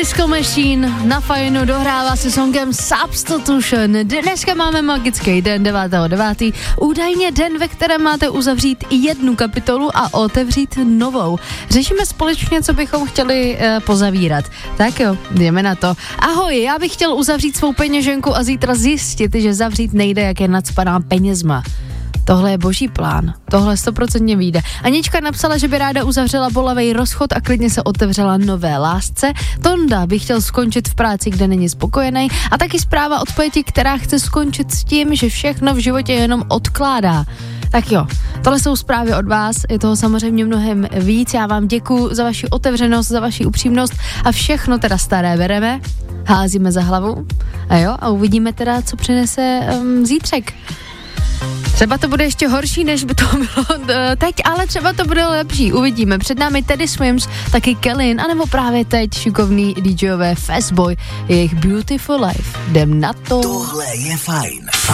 Disco Machine na Fajnu dohrává se songem Substitution. Dneska máme magický den 9.9. Údajně den, ve kterém máte uzavřít jednu kapitolu a otevřít novou. Řešíme společně, co bychom chtěli pozavírat. Tak jo, jdeme na to. Ahoj, já bych chtěl uzavřít svou peněženku a zítra zjistit, že zavřít nejde, jak je nacpaná penězma. Tohle je boží plán, tohle 100% vyjde. Anička napsala, že by ráda uzavřela bolavej rozchod a klidně se otevřela nové lásce. Tonda by chtěl skončit v práci, kde není spokojený, a taky zpráva od Peti, která chce skončit s tím, že všechno v životě jenom odkládá. Tak jo, tohle jsou zprávy od vás, je toho samozřejmě mnohem víc, já vám děkuju za vaši otevřenost, za vaši upřímnost a všechno teda staré bereme, házíme za hlavu a jo, a uvidíme teda, co přinese zítřek. Třeba to bude ještě horší, než by to bylo teď, ale třeba to bude lepší, uvidíme. Před námi Teddy Swims, taky Kellyn, anebo právě teď šikovný DJové Fastboy, jejich Beautiful Life. Jdem na to. Tohle je fajn.